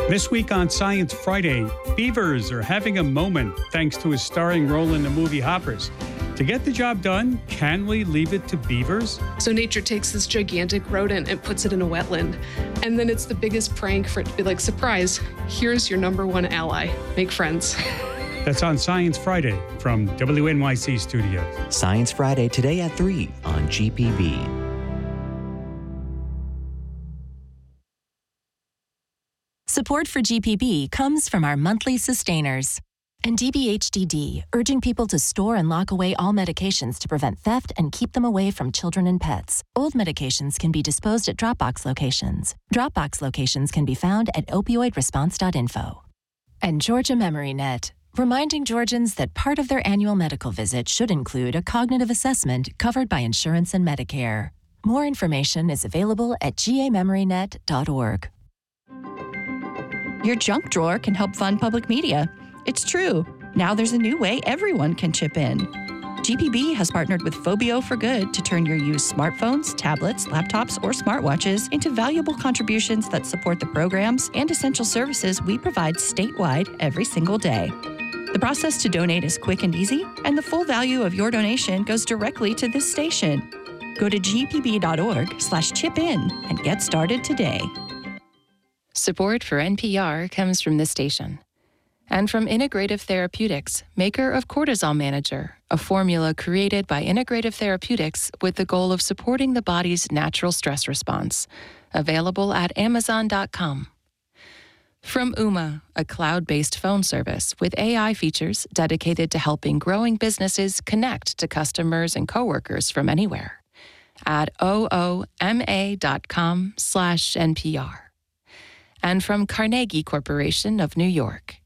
This week on Science Friday, beavers are having a moment thanks to a starring role in the movie Hoppers. To get the job done, can we leave it to beavers? So nature takes this gigantic rodent and puts it in a wetland. And then it's the biggest prank for it to be like, surprise, here's your number one ally. Make friends. That's on Science Friday from WNYC Studios. Science Friday today at 3 on GPB. Support for GPB comes from our monthly sustainers. And DBHDD, urging people to store and lock away all medications to prevent theft and keep them away from children and pets. Old medications can be disposed at Dropbox locations. Dropbox locations can be found at opioidresponse.info. And Georgia MemoryNet, reminding Georgians that part of their annual medical visit should include a cognitive assessment covered by insurance and Medicare. More information is available at gamemorynet.org. Your junk drawer can help fund public media. It's true. Now there's a new way everyone can chip in. GPB has partnered with Phobio for Good to turn your used smartphones, tablets, laptops, or smartwatches into valuable contributions that support the programs and essential services we provide statewide every single day. The process to donate is quick and easy, and the full value of your donation goes directly to this station. Go to gpb.org/chip-in and get started today. Support for NPR comes from this station. And from Integrative Therapeutics, maker of Cortisol Manager, a formula created by Integrative Therapeutics with the goal of supporting the body's natural stress response. Available at Amazon.com. From Ooma, a cloud-based phone service with AI features dedicated to helping growing businesses connect to customers and coworkers from anywhere. At ooma.com/NPR. And from Carnegie Corporation of New York.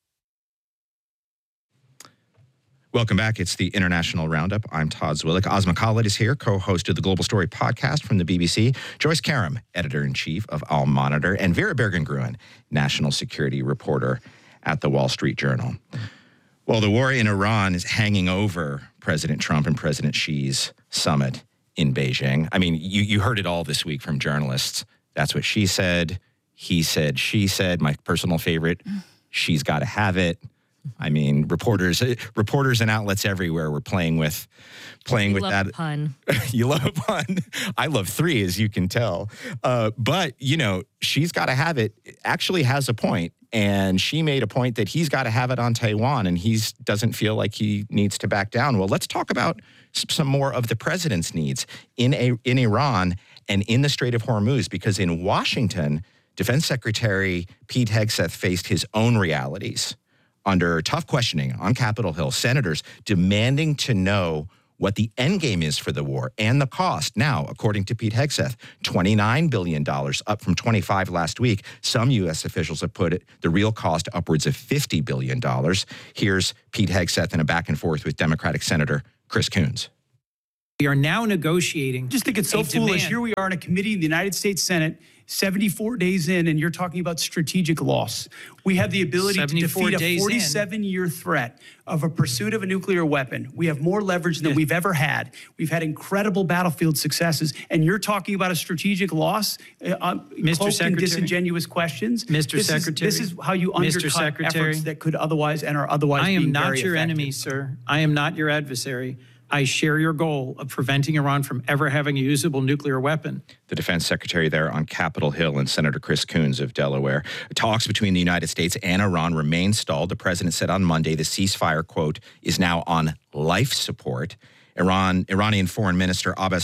Welcome back. It's the International Roundup. I'm Todd Zwillich. Asma Khalid is here, co-host of the Global Story podcast from the BBC. Joyce Karam, editor-in-chief of Al Monitor, and Vera Bergengruen, national security reporter at the Wall Street Journal. Well, the war in Iran is hanging over President Trump and President Xi's summit in Beijing. I mean, you heard it all this week from journalists. That's what she said. He said, she said, my personal favorite, she's got to have it. I mean, reporters and outlets everywhere were playing with that pun. You love a pun. I love three, as you can tell. But, you know, she's got to have it actually has a point. And she made a point that he's got to have it on Taiwan, and he doesn't feel like he needs to back down. Well, let's talk about some more of the president's needs in Iran and in the Strait of Hormuz, because in Washington, Defense Secretary Pete Hegseth faced his own realities under tough questioning on Capitol Hill, senators demanding to know what the end game is for the war and the cost. Now, according to Pete Hegseth, $29 billion, up from $25 last week. Some U.S. officials have put the real cost upwards of $50 billion. Here's Pete Hegseth in a back and forth with Democratic Senator Chris Coons. We are now negotiating. I just think it's so foolish. Here we are in a committee in the United States Senate, 74 days in, and you're talking about strategic loss. We have the ability to defeat a 47-year threat of a pursuit of a nuclear weapon. We have more leverage than we've ever had. We've had incredible battlefield successes, and you're talking about a strategic loss? Mr. Secretary, disingenuous questions. Mr. Secretary, this is how you undercut efforts that could otherwise and are otherwise being very effective. I am not your enemy, sir. I am not your adversary. I share your goal of preventing Iran from ever having a usable nuclear weapon. The defense secretary there on Capitol Hill, and Senator Chris Coons of Delaware. Talks between the United States and Iran remain stalled. The president said on Monday the ceasefire, quote, is now on life support. Iranian Foreign Minister Abbas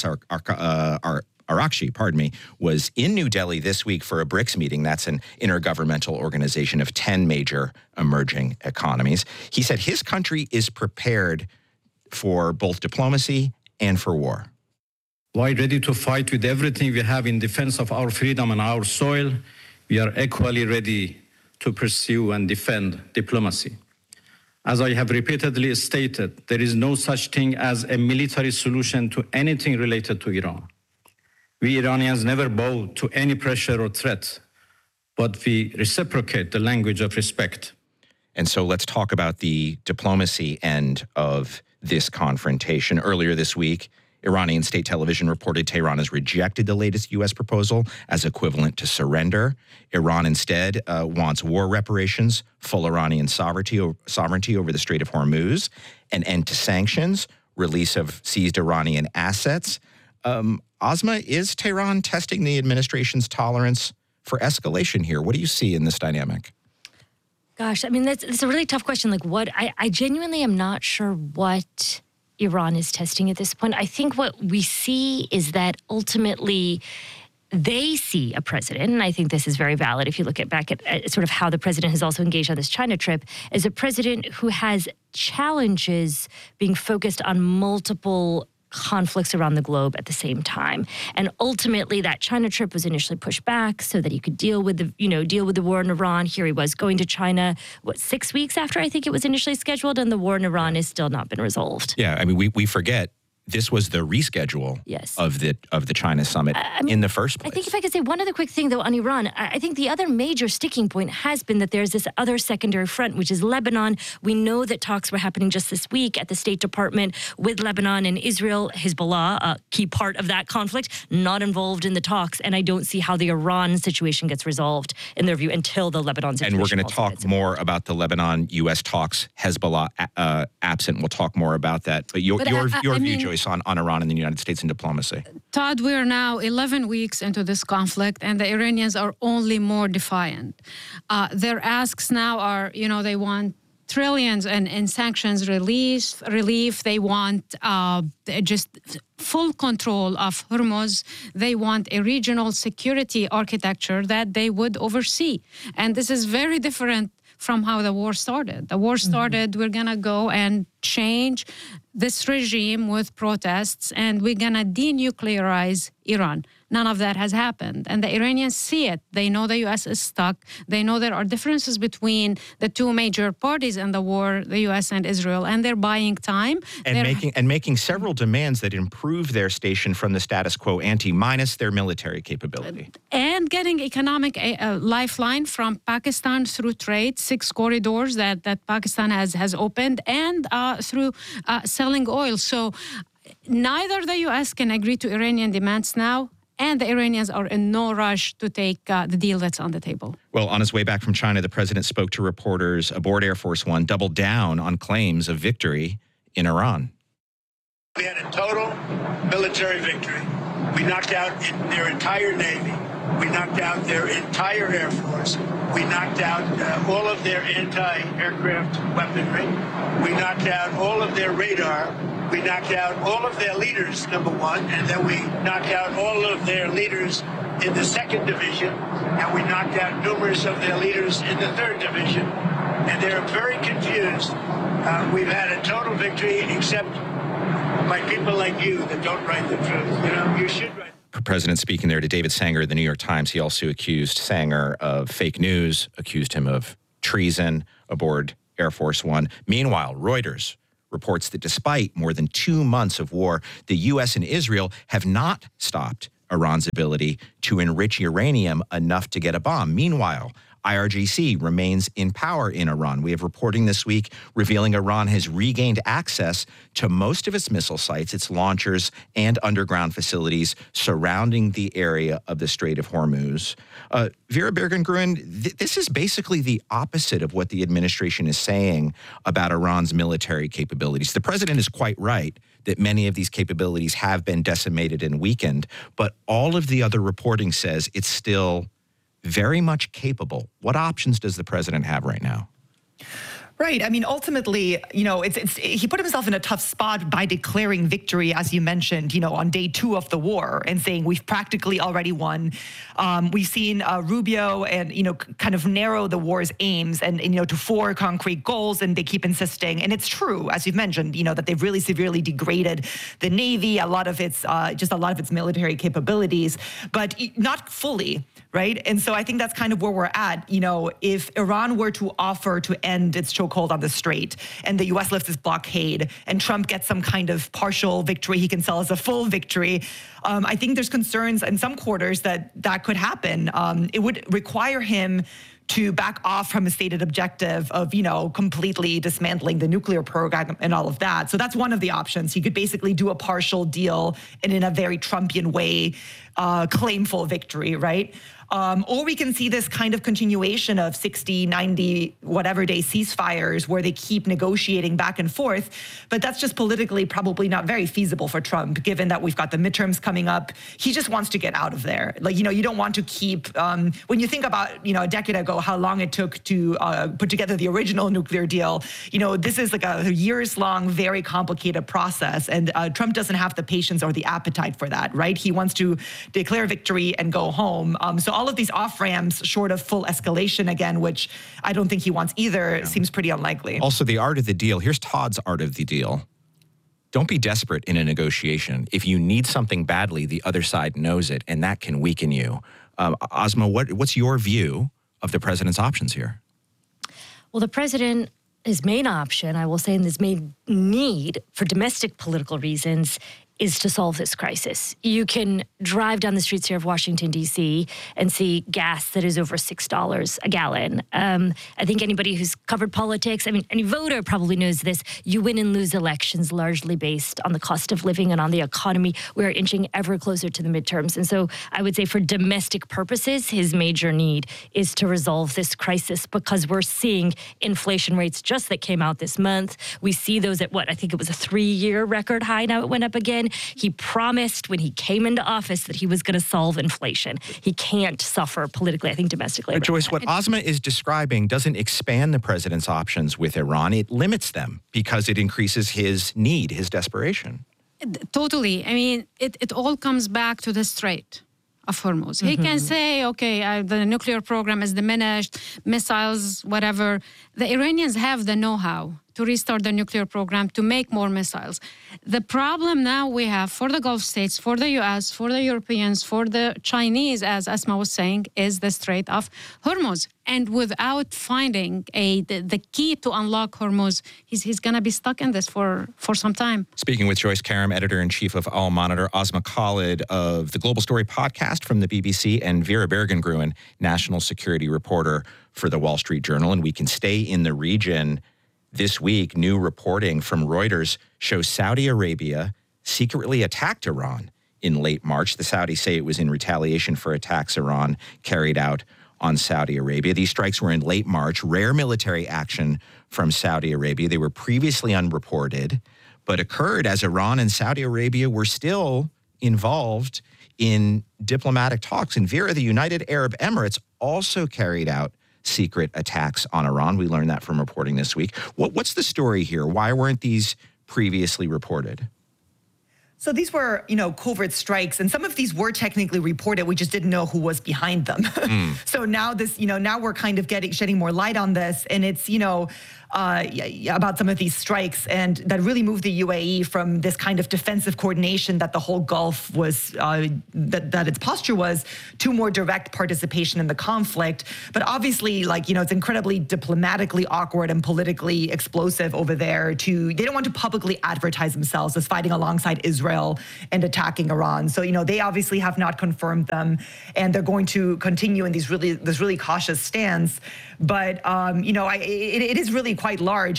Araghchi, was in New Delhi this week for a BRICS meeting. That's an intergovernmental organization of 10 major emerging economies. He said his country is prepared for both diplomacy and for war. While ready to fight with everything we have in defense of our freedom and our soil, we are equally ready to pursue and defend diplomacy. As I have repeatedly stated, there is no such thing as a military solution to anything related to Iran. We Iranians never bow to any pressure or threat, but we reciprocate the language of respect. And so let's talk about the diplomacy end of this confrontation. Earlier this week, Iranian state television reported Tehran has rejected the latest U.S. proposal as equivalent to surrender. Iran instead wants war reparations, full Iranian sovereignty over the Strait of Hormuz, an end to sanctions, release of seized Iranian assets. Asma, is Tehran testing the administration's tolerance for escalation here? What do you see in this dynamic? Gosh, I mean, that's a really tough question. Like, what I genuinely am not sure what Iran is testing at this point. I think what we see is that ultimately they see a president, and I think this is very valid if you look back at sort of how the president has also engaged on this China trip, as a president who has challenges being focused on multiple conflicts around the globe at the same time. And ultimately that China trip was initially pushed back so that he could deal with the war in Iran. Here he was going to China, 6 weeks after I think it was initially scheduled, and the war in Iran has still not been resolved. Yeah, I mean, we forget this was the reschedule of the China summit in the first place. I think if I could say one other quick thing, though, on Iran, I think the other major sticking point has been that there's this other secondary front, which is Lebanon. We know that talks were happening just this week at the State Department with Lebanon and Israel. Hezbollah, a key part of that conflict, not involved in the talks. And I don't see how the Iran situation gets resolved, in their view, until the Lebanon situation. And we're going to talk more about the Lebanon-U.S. talks, Hezbollah absent. We'll talk more about that. But your view, Joyce, on Iran and the United States in diplomacy. Todd, we are now 11 weeks into this conflict, and the Iranians are only more defiant. Their asks now are, they want trillions in sanctions relief. They want just full control of Hormuz. They want a regional security architecture that they would oversee. And this is very different from how the war started. The war started, we're going to go and change this regime with protests, and we're going to denuclearize Iran. None of that has happened. And the Iranians see it. They know the U.S. is stuck. They know there are differences between the two major parties in the war, the U.S. and Israel, and they're buying time. And making several demands that improve their station from the status quo ante, minus their military capability. And getting economic lifeline from Pakistan through trade, 6 corridors that Pakistan has opened, and through selling oil. So neither the U.S. can agree to Iranian demands now, and the Iranians are in no rush to take the deal that's on the table. Well, on his way back from China, the president spoke to reporters aboard Air Force One, doubled down on claims of victory in Iran. We had a total military victory. We knocked out their entire Navy. We knocked out their entire Air Force. We knocked out all of their anti-aircraft weaponry. We knocked out all of their radar. We knocked out all of their leaders, number one, and then we knocked out all of their leaders in the 2nd Division, and we knocked out numerous of their leaders in the 3rd Division. And they're very confused. We've had a total victory, except by people like you that don't write the truth. You should write. President speaking there to David Sanger of the New York Times. He also accused Sanger of fake news, accused him of treason aboard Air Force One. Meanwhile, Reuters reports that despite more than 2 months of war, the U.S. and Israel have not stopped Iran's ability to enrich uranium enough to get a bomb. Meanwhile, IRGC remains in power in Iran. We have reporting this week revealing Iran has regained access to most of its missile sites, its launchers, and underground facilities surrounding the area of the Strait of Hormuz. Vera Bergengruen, this is basically the opposite of what the administration is saying about Iran's military capabilities. The president is quite right that many of these capabilities have been decimated and weakened, but all of the other reporting says it's still very much capable. What options does the president have right now? Right. I mean, ultimately, he put himself in a tough spot by declaring victory, as you mentioned, on day 2 of the war, and saying we've practically already won. We've seen Rubio and, kind of narrow the war's aims and to 4 concrete goals, and they keep insisting. And it's true, as you've mentioned, that they've really severely degraded the Navy, a lot of its military capabilities, but not fully. Right. And so I think that's kind of where we're at. If Iran were to offer to end its chokehold on the strait and the U.S. lifts its blockade and Trump gets some kind of partial victory he can sell as a full victory, I think there's concerns in some quarters that could happen. It would require him to back off from a stated objective of, completely dismantling the nuclear program and all of that. So that's one of the options. He could basically do a partial deal and in a very Trumpian way, claim full victory, right? Or we can see this kind of continuation of 60, 90, whatever day ceasefires where they keep negotiating back and forth. But that's just politically probably not very feasible for Trump, given that we've got the midterms coming up. He just wants to get out of there. You don't want to keep, when you think about, a decade ago, how long it took to put together the original nuclear deal, this is like a years-long, very complicated process. And Trump doesn't have the patience or the appetite for that, right? He wants to declare victory and go home. So all of these off-ramps, short of full escalation again, which I don't think he wants either, seems pretty unlikely. Also, the art of the deal. Here's Todd's art of the deal. Don't be desperate in a negotiation. If you need something badly, the other side knows it, and that can weaken you. Asma, what's your view of the president's options here? Well, the president, his main option, I will say, and his main need for domestic political reasons is to solve this crisis. You can drive down the streets here of Washington, D.C. and see gas that is over $6 a gallon. I think anybody who's covered politics, any voter probably knows this. You win and lose elections largely based on the cost of living and on the economy. We are inching ever closer to the midterms. And so I would say for domestic purposes, his major need is to resolve this crisis because we're seeing inflation rates just that came out this month. We see those at I think it was a 3-year record high. Now it went up again. He promised when he came into office that he was going to solve inflation. He can't suffer politically, I think domestically. But Joyce, what Asma is describing doesn't expand the president's options with Iran. It limits them because it increases his need, his desperation. Totally. It all comes back to the Strait of Hormuz. He can say, okay, the nuclear program is diminished, missiles, whatever. The Iranians have the know-how to restart the nuclear program, to make more missiles. The problem now we have for the Gulf states, for the U.S., for the Europeans, for the Chinese, as Asma was saying, is the Strait of Hormuz. And without finding the key to unlock Hormuz, he's going to be stuck in this for some time. Speaking with Joyce Karam, editor-in-chief of Al Monitor, Asma Khalid of the Global Story podcast from the BBC, and Vera Bergengruen, national security reporter for the Wall Street Journal. And we can stay in the region. This week, new reporting from Reuters shows Saudi Arabia secretly attacked Iran in late March. The Saudis say it was in retaliation for attacks Iran carried out on Saudi Arabia. These strikes were in late March, rare military action from Saudi Arabia. They were previously unreported, but occurred as Iran and Saudi Arabia were still involved in diplomatic talks. And Vera, the United Arab Emirates also carried out secret attacks on Iran. We learned that from reporting this week. What's the story here? Why weren't these previously reported? So these were, covert strikes, and some of these were technically reported. We just didn't know who was behind them. So now now we're kind of shedding more light on this, and it's, about some of these strikes, and that really moved the UAE from this kind of defensive coordination that the whole Gulf was, that its posture was, to more direct participation in the conflict. But obviously, it's incredibly diplomatically awkward and politically explosive over there. They don't want to publicly advertise themselves as fighting alongside Israel and attacking Iran. So, they obviously have not confirmed them, and they're going to continue in this really cautious stance. But, it is really quite large.